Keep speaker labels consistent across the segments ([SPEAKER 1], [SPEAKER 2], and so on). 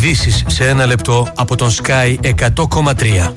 [SPEAKER 1] Ειδήσεις σε ένα λεπτό από τον Sky 100,3.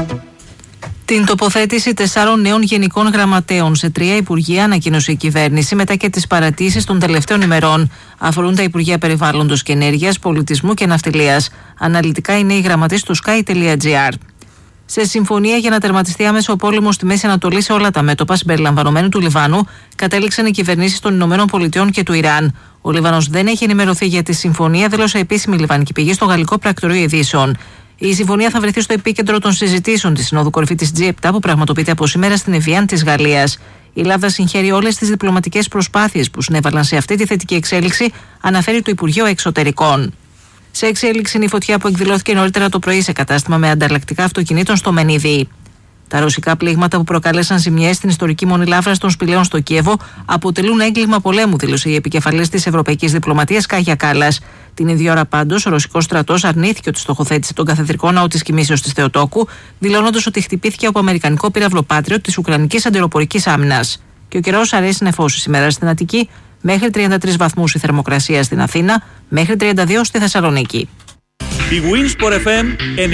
[SPEAKER 2] Την τοποθέτηση 4 νέων γενικών γραμματέων σε 3 υπουργεία ανακοίνωσε η κυβέρνηση μετά και τις παρατήσεις των τελευταίων ημερών. Αφορούν τα Υπουργεία Περιβάλλοντος και Ενέργειας, Πολιτισμού και Ναυτιλίας. Αναλυτικά είναι οι γραμματείς του sky.gr. Σε συμφωνία για να τερματιστεί άμεσα ο πόλεμος στη Μέση Ανατολή σε όλα τα μέτωπα, συμπεριλαμβανομένου του Λιβάνου, κατέληξαν οι κυβερνήσεις των ΗΠΑ και του Ιράν. Ο Λιβανός δεν έχει ενημερωθεί για τη συμφωνία, δήλωσε επίσημη λιβανική πηγή στο γαλλικό πρακτορείο ειδήσεων. Η συμφωνία θα βρεθεί στο επίκεντρο των συζητήσεων της Συνόδου Κορυφή της G7 που πραγματοποιείται από σήμερα στην Εβιάν της Γαλλίας. Η Ελλάδα συγχαίρει όλες τις διπλωματικές προσπάθειες που συνέβαλαν σε αυτή τη θετική εξέλιξη, αναφέρει το Υπουργείο Εξωτερικών. Σε εξέλιξη είναι η φωτιά που εκδηλώθηκε νωρίτερα το πρωί σε κατάστημα με ανταλλακτικά αυτοκινήτων στο Μενίδη. Τα ρωσικά πλήγματα που προκάλεσαν ζημιές στην ιστορική Μονή Λαύρας των Σπηλαίων στο Κίεβο αποτελούν έγκλημα πολέμου, δήλωσε η επικεφαλής της Ευρωπαϊκής Διπλωματίας Κάγια Κάλλας. Την ίδια ώρα πάντως, ο ρωσικός στρατός αρνήθηκε ότι στοχοθέτησε τον καθεδρικό ναό της Κοιμήσεως της Θεοτόκου, δηλώνοντας ότι χτυπήθηκε από αμερικανικό πύραυλο Patriot της Ουκρανικής Αντιεροπορικής Άμυνας. Και ο καιρός αρέσει νεφώσει σήμερα στην Αττική, μέχρι 33 βαθμούς η θερμοκρασία στην Αθήνα, μέχρι 32 στη Θεσσαλονίκη.
[SPEAKER 3] Η Winsport FM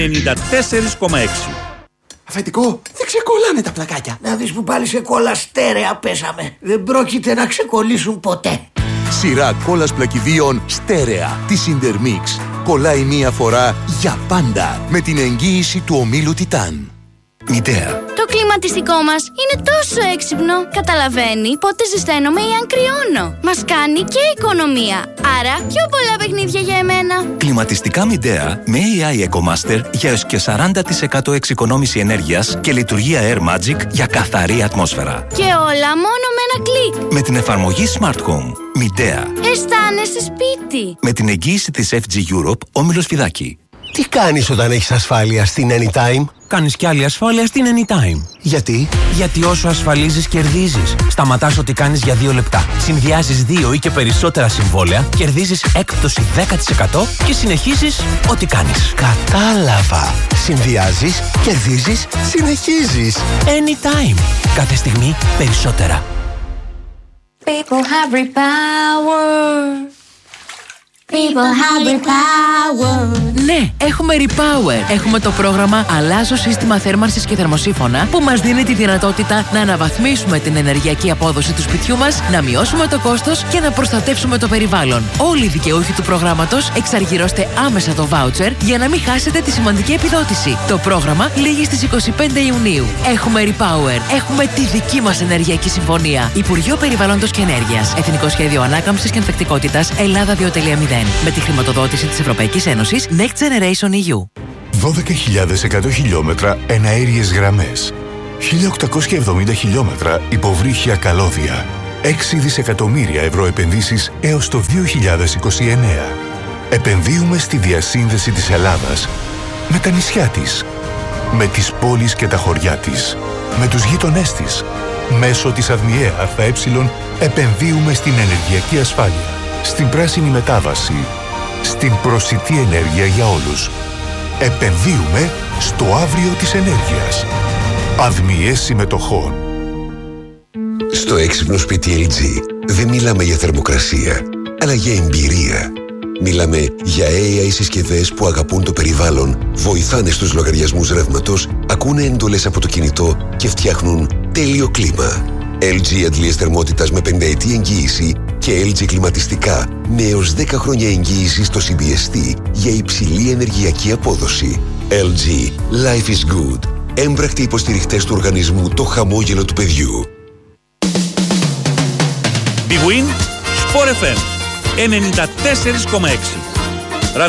[SPEAKER 3] 94,6.
[SPEAKER 4] Αφεντικό, δεν ξεκολλάνε τα πλακάκια.
[SPEAKER 5] Να δεις που πάλι σε κόλλα στέρεα πέσαμε. Δεν πρόκειται να ξεκολλήσουν ποτέ.
[SPEAKER 6] Σειρά κόλλας πλακιδίων στέρεα της Intermix. Κολλάει μία φορά για πάντα με την εγγύηση του ομίλου Τιτάν. Μητέα.
[SPEAKER 7] Το κλιματιστικό μας είναι τόσο έξυπνο. Καταλαβαίνει πότε ζεσταίνομαι ή αν κρυώνω. Μας κάνει και οικονομία. Άρα πιο πολλά παιχνίδια για εμένα.
[SPEAKER 8] Κλιματιστικά Midea με AI EcoMaster για έως και 40% εξοικονόμηση ενέργειας και λειτουργία Air Magic για καθαρή ατμόσφαιρα.
[SPEAKER 7] Και όλα μόνο με ένα κλικ.
[SPEAKER 8] Με την εφαρμογή Smart Home. Midea.
[SPEAKER 7] Αισθάνεσαι σπίτι.
[SPEAKER 8] Με την εγγύηση της FG Europe, Όμιλος Φιδάκη.
[SPEAKER 4] Τι κάνεις όταν έχεις ασφάλεια στην Anytime?
[SPEAKER 9] Κάνεις κι άλλη ασφάλεια στην Anytime.
[SPEAKER 4] Γιατί?
[SPEAKER 9] Γιατί όσο ασφαλίζεις κερδίζεις. Σταματάς ό,τι κάνεις για 2 λεπτά. Συνδυάζεις 2 ή και περισσότερα συμβόλαια, κερδίζεις έκπτωση 10% και συνεχίζεις ό,τι κάνεις.
[SPEAKER 4] Κατάλαβα. Συνδυάζεις, κερδίζεις, συνεχίζεις.
[SPEAKER 9] Anytime. Κάθε στιγμή περισσότερα.
[SPEAKER 7] People have repower. People have repower.
[SPEAKER 10] Ναι, έχουμε Repower. Έχουμε το πρόγραμμα Αλλάζω σύστημα θέρμανσης και θερμοσύφωνα που μας δίνει τη δυνατότητα να αναβαθμίσουμε την ενεργειακή απόδοση του σπιτιού μας, να μειώσουμε το κόστος και να προστατεύσουμε το περιβάλλον. Όλοι οι δικαιούχοι του προγράμματος εξαργυρώστε άμεσα το voucher για να μην χάσετε τη σημαντική επιδότηση. Το πρόγραμμα λήγει στις 25 Ιουνίου. Έχουμε Repower. Έχουμε τη δική μας ενεργειακή συμφωνία. Υπουργείο Περιβάλλοντος και Ενέργειας. Εθνικό Σχέδιο Ανάκαμψης και Ανθεκτικότητας Ελλάδα 2.0. Με τη χρηματοδότηση της Ευρωπαϊκής Ένωσης Next Generation EU.
[SPEAKER 6] 12.100 χιλιόμετρα εναέριες γραμμές. 1.870 χιλιόμετρα υποβρύχια καλώδια. 6 δισεκατομμύρια ευρώ επενδύσεις έως το 2029. Επενδύουμε στη διασύνδεση της Ελλάδας με τα νησιά της, με τις πόλεις και τα χωριά της, με τους γείτονές της. Μέσω της ΑΔΜΙΕ ΑΕ επενδύουμε στην ενεργειακή ασφάλεια, στην πράσινη μετάβαση, στην προσιτή ενέργεια για όλους. Επενδύουμε στο αύριο της ενέργειας. ΑΔΜΙΕ συμμετοχών.
[SPEAKER 11] Στο έξυπνο σπίτι LG δεν μιλάμε για θερμοκρασία, αλλά για εμπειρία. Μιλάμε για AI συσκευές που αγαπούν το περιβάλλον, βοηθάνε στους λογαριασμούς ρεύματος, ακούνε εντολές από το κινητό και φτιάχνουν τέλειο κλίμα. LG αντλίες θερμότητας με 5 ετή εγγύηση και LG κλιματιστικά με έως 10 χρόνια εγγύηση στο CBST για υψηλή ενεργειακή απόδοση. LG. Life is good. Έμπρακτοι υποστηριχτές του οργανισμού Το Χαμόγελο του Παιδιού.
[SPEAKER 3] Big Win, Sport FM 94,6.